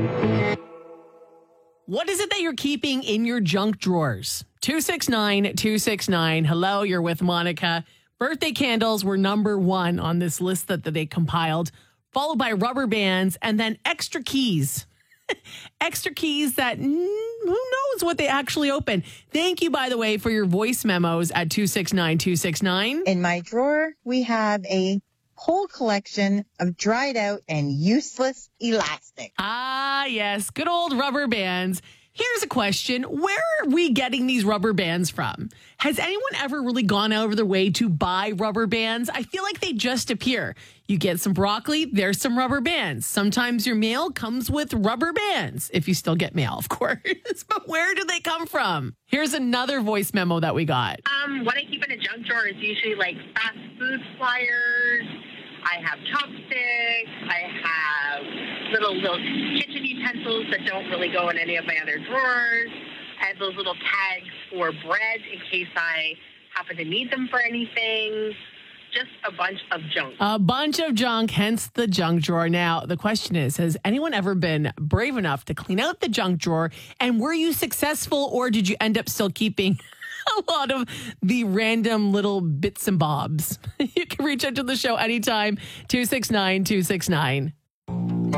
What is it that you're keeping in your junk drawers? 269-269. Hello, you're with Monica. Birthday candles were number one on this list that they compiled, followed by rubber bands and then extra keys. Extra keys that who knows what they actually open. Thank you, by the way, for your voice memos at 269-269. In my drawer, we have a whole collection of dried out and useless elastic. Ah, yes. Good old rubber bands. Here's a question. Where are we getting these rubber bands from? Has anyone ever really gone out of their way to buy rubber bands? I feel like they just appear. You get some broccoli, there's some rubber bands. Sometimes your mail comes with rubber bands, if you still get mail, of course. But where do they come from? Here's another voice memo that we got. What I keep in a junk drawer is usually like fast food flyers. I have chopsticks. I have little kitchen utensils that don't really go in any of my other drawers. I have those little tags for bread in case I happen to need them for anything. Just a bunch of junk. A bunch of junk, hence the junk drawer. Now, the question is, has anyone ever been brave enough to clean out the junk drawer? And were you successful, or did you end up still keeping a lot of the random little bits and bobs? You can reach out to the show anytime, 269-269.